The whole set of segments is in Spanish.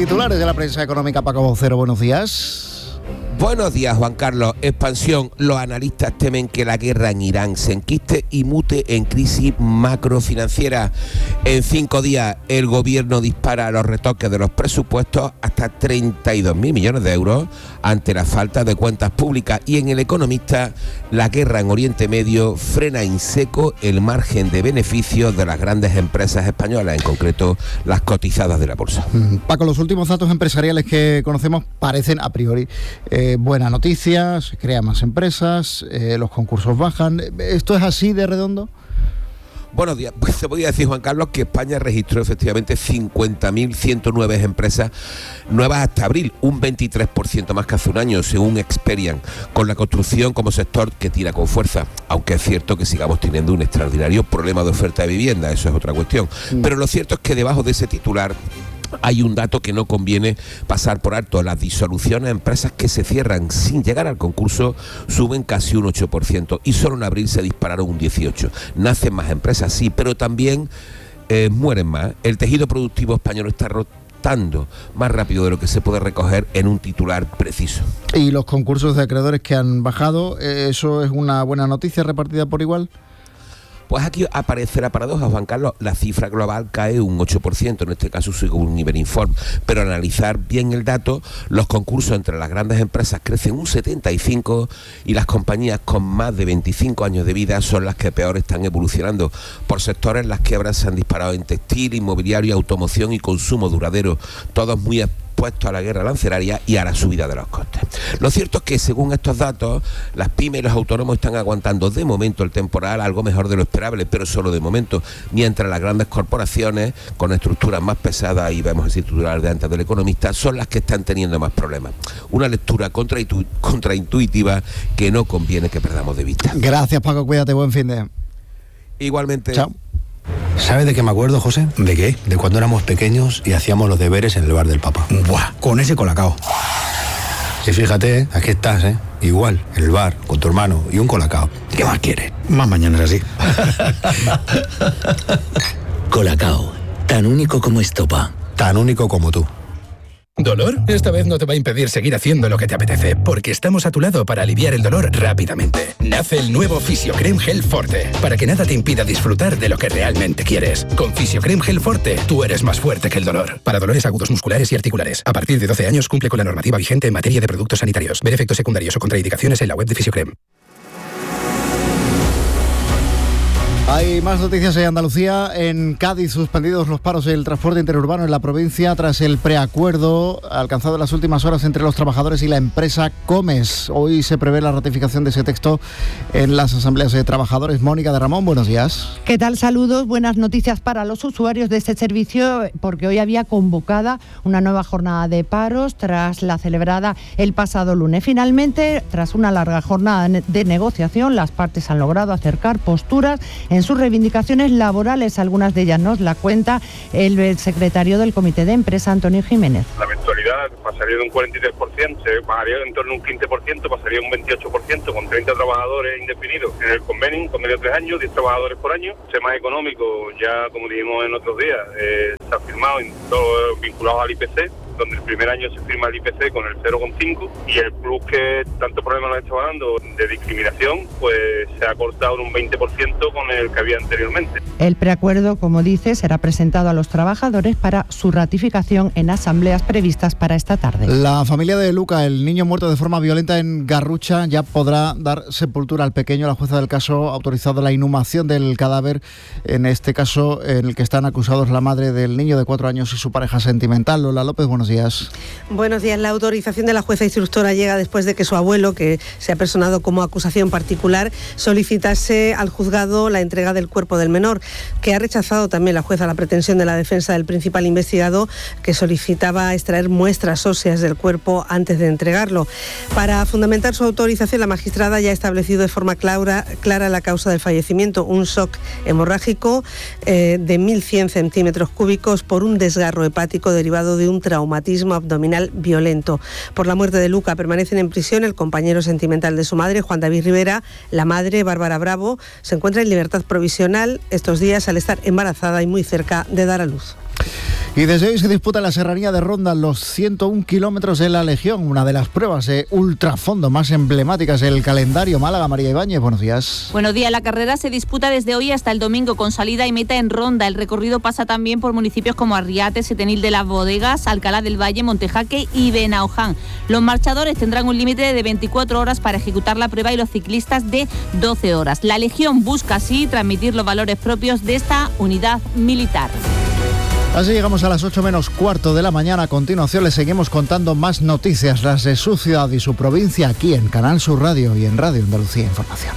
Titulares de la prensa económica, Paco Vocero, buenos días. Buenos días, Juan Carlos. Expansión. Los analistas temen que la guerra en Irán se enquiste y mute en crisis macrofinanciera. En 5 días, el gobierno dispara los retoques de los presupuestos hasta 32.000 millones de euros ante la falta de cuentas públicas. Y en El Economista, la guerra en Oriente Medio frena en seco el margen de beneficios de las grandes empresas españolas, en concreto las cotizadas de la bolsa. Paco, los últimos datos empresariales que conocemos parecen a priori buena noticia, se crean más empresas, los concursos bajan. ¿Esto es así de redondo? Buenos días. Pues se podría decir, Juan Carlos, que España registró efectivamente 50.109 empresas nuevas hasta abril, un 23% más que hace un año, según Experian, con la construcción como sector que tira con fuerza, aunque es cierto que sigamos teniendo un extraordinario problema de oferta de vivienda, eso es otra cuestión. Pero lo cierto es que debajo de ese titular hay un dato que no conviene pasar por alto. Las disoluciones de empresas que se cierran sin llegar al concurso suben casi un 8% y solo en abril se dispararon un 18%. Nacen más empresas, sí, pero también mueren más. El tejido productivo español está rotando más rápido de lo que se puede recoger en un titular preciso. ¿Y los concursos de acreedores que han bajado, eso es una buena noticia repartida por igual? Pues aquí aparece la paradoja, Juan Carlos. La cifra global cae un 8%, en este caso según Iberinform, pero al analizar bien el dato, los concursos entre las grandes empresas crecen un 75% y las compañías con más de 25 años de vida son las que peor están evolucionando. Por sectores, las quiebras se han disparado en textil, inmobiliario, automoción y consumo duradero, todos muy expuestos a la guerra arancelaria y a la subida de los costes. Lo cierto es que, según estos datos, las pymes y los autónomos están aguantando de momento el temporal algo mejor de lo esperable, pero solo de momento, mientras las grandes corporaciones, con estructuras más pesadas, y vemos el titular de antes del Economista, son las que están teniendo más problemas. Una lectura contraintuitiva que no conviene que perdamos de vista. Gracias, Paco, cuídate, buen fin de... Igualmente. Chao. ¿Sabes de qué me acuerdo, José? ¿De qué? De cuando éramos pequeños y hacíamos los deberes en el bar del Papa. Buah, con ese colacao. Y fíjate, aquí estás, igual, en el bar, con tu hermano y un colacao. ¿Qué más quieres? Más mañanas así. Colacao, tan único como Estopa. Tan único como tú. ¿Dolor? Esta vez no te va a impedir seguir haciendo lo que te apetece, porque estamos a tu lado para aliviar el dolor rápidamente. Nace el nuevo Fisiocrem Gel Forte, para que nada te impida disfrutar de lo que realmente quieres. Con Fisiocrem Gel Forte, tú eres más fuerte que el dolor. Para dolores agudos musculares y articulares. A partir de 12 años cumple con la normativa vigente en materia de productos sanitarios. Ver efectos secundarios o contraindicaciones en la web de Fisiocrem. Hay más noticias en Andalucía. En Cádiz, suspendidos los paros del transporte interurbano en la provincia tras el preacuerdo alcanzado en las últimas horas entre los trabajadores y la empresa Comes. Hoy se prevé la ratificación de ese texto en las asambleas de trabajadores. Mónica de Ramón, buenos días. ¿Qué tal? Saludos. Buenas noticias para los usuarios de este servicio, porque hoy había convocada una nueva jornada de paros tras la celebrada el pasado lunes. Finalmente, tras una larga jornada de negociación, las partes han logrado acercar posturas en sus reivindicaciones laborales. Algunas de ellas nos la cuenta el secretario del Comité de Empresa, Antonio Jiménez. La mensualidad pasaría de un 43%, se bajaría en torno a un 15%, pasaría a un 28%, con 30 trabajadores indefinidos en el convenio de 3 años, 10 trabajadores por año. El tema económico, ya como dijimos en otros días, se ha firmado en todos vinculados al IPC, donde el primer año se firma el IPC con el 0,5 y el plus que tanto problema nos estaba dando de discriminación, pues se ha cortado un 20% con el que había anteriormente. El preacuerdo, como dice, será presentado a los trabajadores para su ratificación en asambleas previstas para esta tarde. La familia de Luca, el niño muerto de forma violenta en Garrucha, ya podrá dar sepultura al pequeño. La jueza del caso ha autorizado la inhumación del cadáver, en este caso en el que están acusados la madre del niño de 4 años y su pareja sentimental. Lola López, buenos días. Buenos días. La autorización de la jueza instructora llega después de que su abuelo, que se ha personado como acusación particular, solicitase al juzgado la entrega del cuerpo del menor, que ha rechazado también la jueza la pretensión de la defensa del principal investigado, que solicitaba extraer muestras óseas del cuerpo antes de entregarlo. Para fundamentar su autorización, la magistrada ya ha establecido de forma clara la causa del fallecimiento, un shock hemorrágico de 1.100 centímetros cúbicos por un desgarro hepático derivado de un traumatismo abdominal violento. Por la muerte de Luca permanecen en prisión el compañero sentimental de su madre, Juan David Rivera. La madre, Bárbara Bravo, se encuentra en libertad provisional estos días al estar embarazada y muy cerca de dar a luz. Y desde hoy se disputa la serranía de Ronda, los 101 kilómetros de la Legión, una de las pruebas de ultrafondo más emblemáticas del calendario. Málaga, María Ibáñez, buenos días. Buenos días, la carrera se disputa desde hoy hasta el domingo con salida y meta en Ronda. El recorrido pasa también por municipios como Arriate, Setenil de las Bodegas, Alcalá del Valle, Montejaque y Benaoján. Los marchadores tendrán un límite de 24 horas para ejecutar la prueba y los ciclistas de 12 horas. La Legión busca así transmitir los valores propios de esta unidad militar. Así llegamos a las 8 menos cuarto de la mañana. A continuación les seguimos contando más noticias, las de su ciudad y su provincia, aquí en Canal Sur Radio y en Radio Andalucía Información.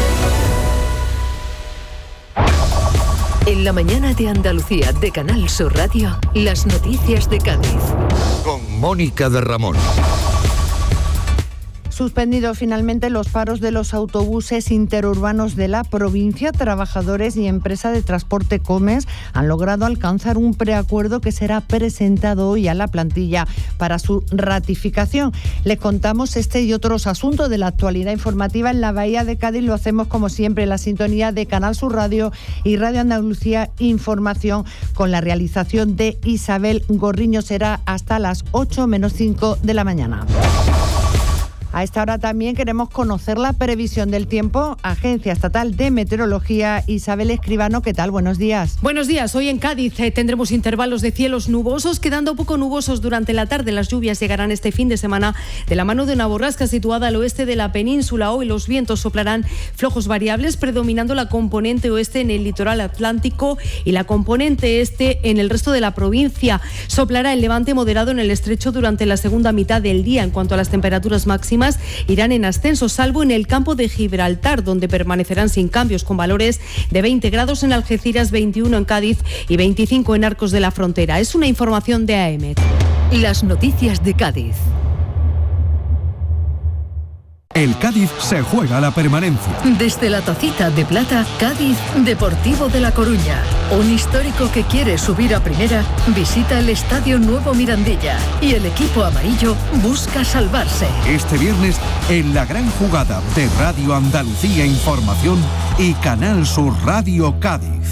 En la mañana de Andalucía de Canal Sur Radio, las noticias de Cádiz. Con Mónica de Ramón. Suspendidos finalmente los paros de los autobuses interurbanos de la provincia. Trabajadores y empresa de transporte Comes han logrado alcanzar un preacuerdo que será presentado hoy a la plantilla para su ratificación. Les contamos este y otros asuntos de la actualidad informativa en la Bahía de Cádiz. Lo hacemos como siempre en la sintonía de Canal Sur Radio y Radio Andalucía Información, con la realización de Isabel Gorriño. Será hasta las 8 menos 5 de la mañana. A esta hora también queremos conocer la previsión del tiempo. Agencia Estatal de Meteorología, Isabel Escribano, ¿qué tal? Buenos días. Buenos días. Hoy en Cádiz tendremos intervalos de cielos nubosos, quedando poco nubosos durante la tarde. Las lluvias llegarán este fin de semana de la mano de una borrasca situada al oeste de la península. Hoy los vientos soplarán flojos variables, predominando la componente oeste en el litoral atlántico y la componente este en el resto de la provincia. Soplará el levante moderado en el estrecho durante la segunda mitad del día. En cuanto a las temperaturas máximas, irán en ascenso, salvo en el campo de Gibraltar, donde permanecerán sin cambios, con valores de 20 grados en Algeciras, 21 en Cádiz y 25 en Arcos de la Frontera. Es una información de AEMET. Las noticias de Cádiz. El Cádiz se juega la permanencia. Desde la Tacita de Plata, Cádiz Deportivo de La Coruña. Un histórico que quiere subir a primera visita el Estadio Nuevo Mirandilla y el equipo amarillo busca salvarse. Este viernes en la gran jugada de Radio Andalucía Información y Canal Sur Radio Cádiz.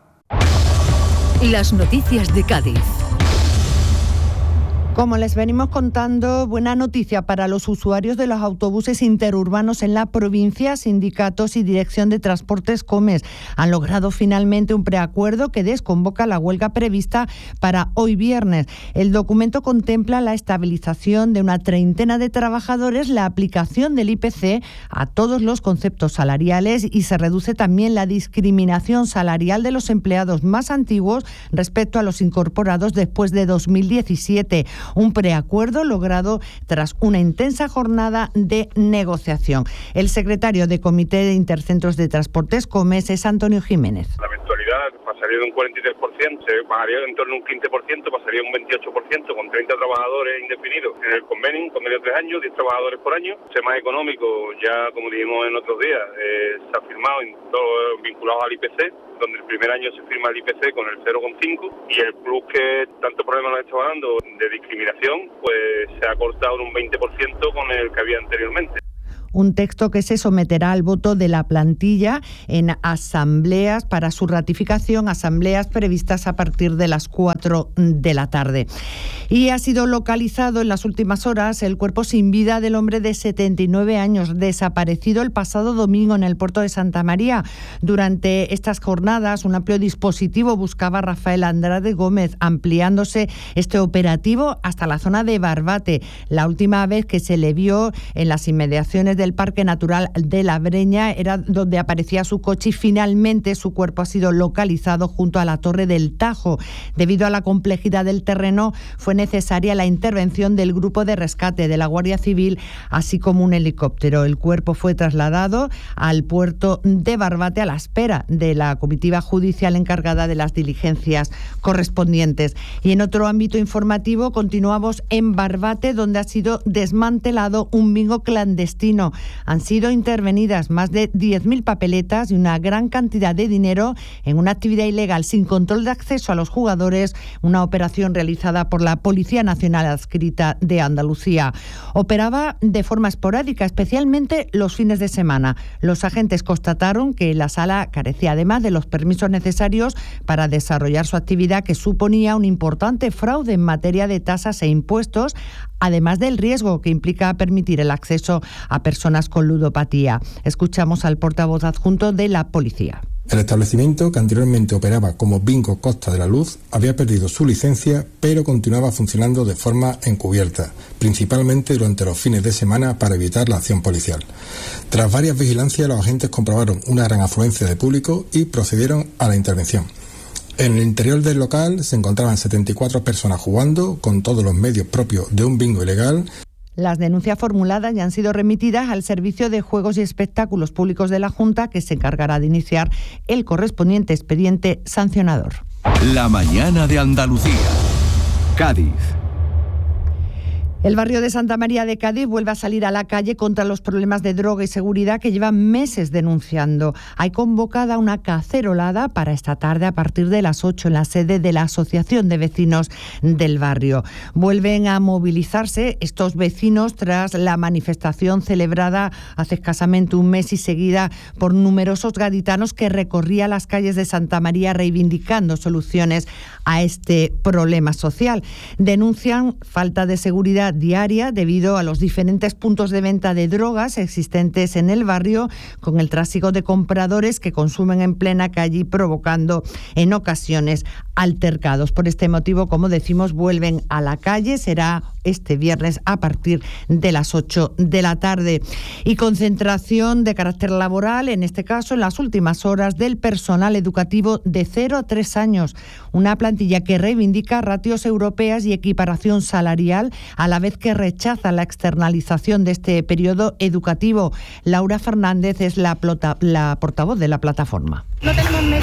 Las noticias de Cádiz. Como les venimos contando, buena noticia para los usuarios de los autobuses interurbanos en la provincia. Sindicatos y Dirección de Transportes Comes han logrado finalmente un preacuerdo que desconvoca la huelga prevista para hoy viernes. El documento contempla la estabilización de una treintena de trabajadores, la aplicación del IPC a todos los conceptos salariales y se reduce también la discriminación salarial de los empleados más antiguos respecto a los incorporados después de 2017. Un preacuerdo logrado tras una intensa jornada de negociación. El secretario de Comité de Intercentros de Transportes Comes es Antonio Jiménez. La eventualidad pasaría de un 43%, se bajaría en torno a un 15%, pasaría a un 28%, con 30 trabajadores indefinidos en el convenio de 3 años, 10 trabajadores por año. Más económico, ya como dijimos en otros días, se ha firmado en todo vinculado al IPC, donde el primer año se firma el IPC con el 0,5 y el plus que tanto problema nos está dando de discriminación, pues se ha cortado en un 20% con el que había anteriormente. Un texto que se someterá al voto de la plantilla en asambleas para su ratificación, asambleas previstas a partir de las 4 de la tarde. Y ha sido localizado en las últimas horas el cuerpo sin vida del hombre de 79 años, desaparecido el pasado domingo en el puerto de Santa María. Durante estas jornadas, un amplio dispositivo buscaba a Rafael Andrade Gómez, ampliándose este operativo hasta la zona de Barbate. La última vez que se le vio en las inmediaciones del Parque Natural de la Breña era donde aparecía su coche y finalmente su cuerpo ha sido localizado junto a la Torre del Tajo. Debido a la complejidad del terreno, fue necesaria la intervención del grupo de rescate de la Guardia Civil, así como un helicóptero. El cuerpo fue trasladado al puerto de Barbate a la espera de la comitiva judicial encargada de las diligencias correspondientes. Y en otro ámbito informativo, continuamos en Barbate, donde ha sido desmantelado un bingo clandestino. vecino. Han sido intervenidas más de 10.000 papeletas y una gran cantidad de dinero en una actividad ilegal sin control de acceso a los jugadores, una operación realizada por la Policía Nacional Adscrita de Andalucía. Operaba de forma esporádica, especialmente los fines de semana. Los agentes constataron que la sala carecía además de los permisos necesarios para desarrollar su actividad, que suponía un importante fraude en materia de tasas e impuestos, además del riesgo que implica permitir el acceso a personas con ludopatía. Escuchamos al portavoz adjunto de la policía. El establecimiento, que anteriormente operaba como Bingo Costa de la Luz, había perdido su licencia, pero continuaba funcionando de forma encubierta, principalmente durante los fines de semana para evitar la acción policial. Tras varias vigilancias, los agentes comprobaron una gran afluencia de público y procedieron a la intervención. En el interior del local se encontraban 74 personas jugando con todos los medios propios de un bingo ilegal. Las denuncias formuladas ya han sido remitidas al Servicio de Juegos y Espectáculos Públicos de la Junta, que se encargará de iniciar el correspondiente expediente sancionador. La mañana de Andalucía. Cádiz. El barrio de Santa María de Cádiz vuelve a salir a la calle contra los problemas de droga y seguridad que llevan meses denunciando. Hay convocada una cacerolada para esta tarde a partir de las 8 en la sede de la Asociación de Vecinos del barrio. Vuelven a movilizarse estos vecinos tras la manifestación celebrada hace escasamente un mes y seguida por numerosos gaditanos que recorrían las calles de Santa María reivindicando soluciones a este problema social. Denuncian falta de seguridad diaria debido a los diferentes puntos de venta de drogas existentes en el barrio, con el tráfico de compradores que consumen en plena calle, provocando en ocasiones altercados. Por este motivo, como decimos, vuelven a la calle. Será este viernes a partir de las 8 de la tarde. Y concentración de carácter laboral, en este caso en las últimas horas, del personal educativo de 0 a 3 años. Una plantilla que reivindica ratios europeas y equiparación salarial, a la vez que rechaza la externalización de este periodo educativo. Laura Fernández es la portavoz de la plataforma. No tenemos